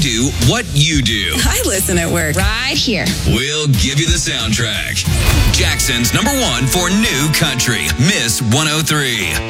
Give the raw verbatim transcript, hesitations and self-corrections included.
do what you do. I listen at work. Right here. We'll give you the soundtrack. Jackson's number one for new country, Miss one oh three.